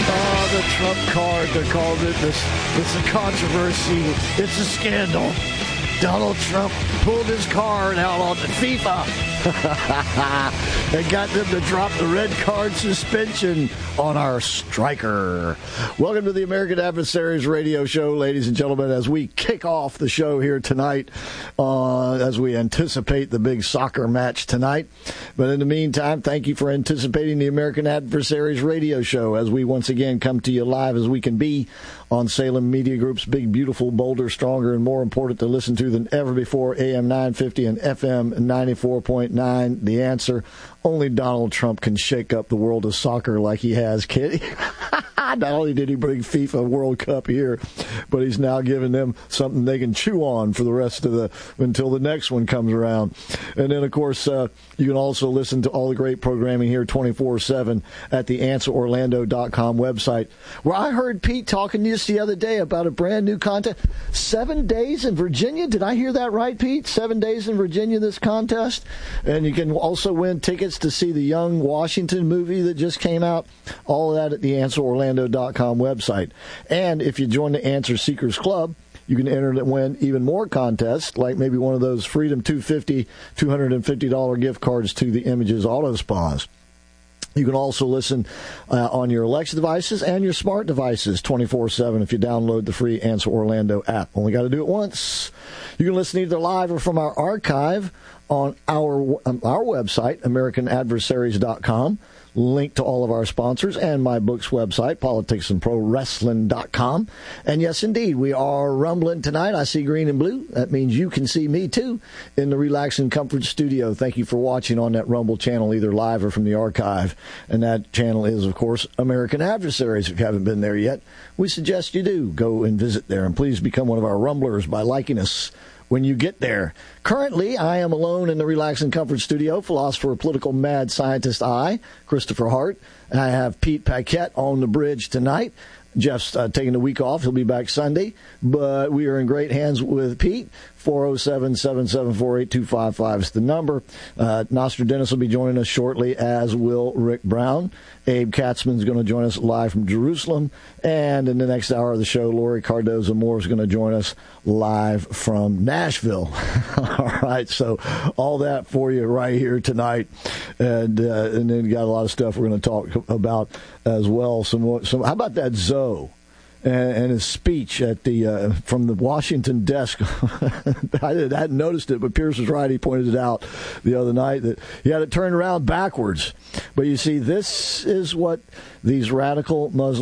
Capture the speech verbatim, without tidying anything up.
Oh, the Trump card, they're called it. This, it's a controversy. It's a scandal. Donald Trump pulled his card out on the FIFA and got them to drop the red card suspension on our striker. Welcome to the American Adversaries Radio Show, ladies and gentlemen, as we kick off the show here tonight, uh, as we anticipate the big soccer match tonight. But in the meantime, thank you for anticipating the American Adversaries Radio Show as we once again come to you live as we can be on Salem Media Group's big, beautiful, bolder, stronger, and more important to listen to than ever before, A M nine fifty and F M ninety-four point nine. The Answer. Only Donald Trump can shake up the world of soccer like he has, Kitty. Not only did he bring FIFA World Cup here, but he's now giving them something they can chew on for the rest of the, until the next one comes around. And then, of course, uh, you can also listen to all the great programming here twenty-four seven at the answer orlando dot com website, where I heard Pete talking just the other day about a brand new contest. Seven days in Virginia. Did I hear that right, Pete? Seven days in Virginia, this contest. And you can also win tickets to see the Young Washington movie that just came out. All of that at the answer orlando dot com website. And if you join the Answer Seekers Club, you can enter and win even more contests, like maybe one of those Freedom two hundred fifty dollars, two hundred fifty dollars gift cards to the Images Auto Spas. You can also listen uh, on your Alexa devices and your smart devices twenty-four seven if you download the free Answer Orlando app. Only got to do it once. You can listen either live or from our archive on our um, our website, american adversaries dot com. Link to all of our sponsors and my book's website, politics and pro wrestling dot com. And yes, indeed, we are rumbling tonight. I see green and blue. That means you can see me, too, in the Relax and Comfort studio. Thank you for watching on that Rumble channel, either live or from the archive. And that channel is, of course, American Adversaries. If you haven't been there yet, we suggest you do. Go and visit there. And please become one of our Rumblers by liking us when you get there. Currently, I am alone in the Relax and Comfort studio. Philosopher, political mad scientist, I, Christopher Hart. I have Pete Paquette on the bridge tonight. Jeff's uh, taking the week off. He'll be back Sunday. But we are in great hands with Pete. four oh seven, seven seven four, eight two five five is the number. Uh, Nostradamus will be joining us shortly, as will Rick Brown. Abe Katzman's going to join us live from Jerusalem. And in the next hour of the show, Lori Cardozo Moore is going to join us live from Nashville. All right, so all that for you right here tonight. And uh, and then got a lot of stuff we're going to talk about as well. Some, more, some How about that Zoe? And his speech at the uh, from the Washington desk. I hadn't noticed it, but Pierce was right. He pointed it out the other night that he had it turned around backwards. But you see, this is what these radical Muslims